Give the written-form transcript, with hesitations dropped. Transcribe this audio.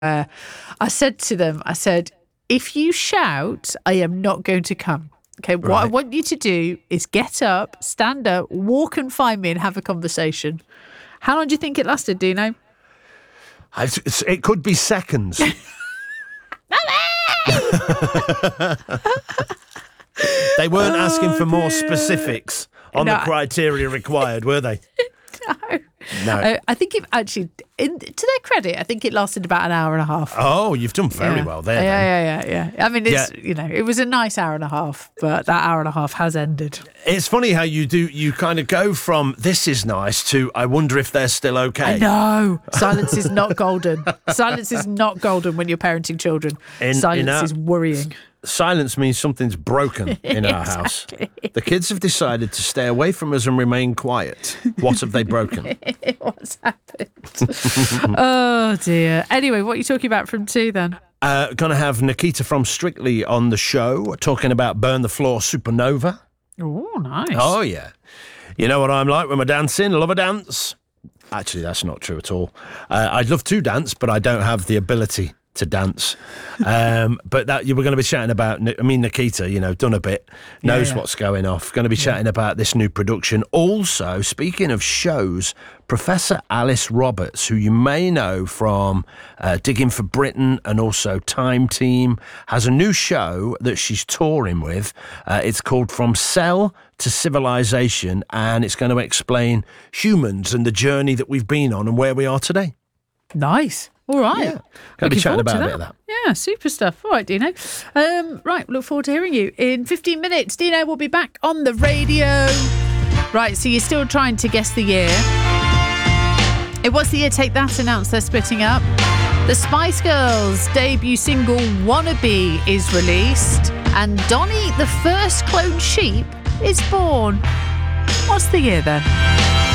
I said to them, if you shout, I am not going to come. Okay, what I want you to do is get up, stand up, walk and find me and have a conversation. How long do you think it lasted, Dino? It could be seconds. They weren't asking for more specifics on the criteria required, were they? No. I think it actually, to their credit, I think it lasted about an hour and a half. Oh, you've done very well there. Yeah. I mean, it was a nice hour and a half, but that hour and a half has ended. It's funny how you kind of go from this is nice to I wonder if they're still okay. I know. Silence is not golden. Silence is not golden when you're parenting children. Silence is worrying. Silence means something's broken in our house. The kids have decided to stay away from us and remain quiet. What have they broken? What's happened? Oh, dear. Anyway, what are you talking about from 2 then? Going to have Nikita from Strictly on the show, talking about Burn the Floor Supernova. Oh, nice. Oh, yeah. You know what I'm like when we're dancing? Love a dance. Actually, that's not true at all. I'd love to dance, but I don't have the ability to dance. But that you were going to be chatting about, Nikita, done a bit, knows what's going off. Going to be chatting about this new production. Also, speaking of shows, Professor Alice Roberts, who you may know from Digging for Britain and also Time Team, has a new show that she's touring with. It's called From Cell to Civilization, and it's going to explain humans and the journey that we've been on and where we are today. Nice. All right. Yeah. Going to be chatting about a bit of that. Yeah, super stuff. All right, Dino. Right, look forward to hearing you in 15 minutes. Dino will be back on the radio. Right, so you're still trying to guess the year. It was the year Take That announced they're splitting up. The Spice Girls' debut single Wannabe is released. And Donny, the first cloned sheep, is born. What's the year then?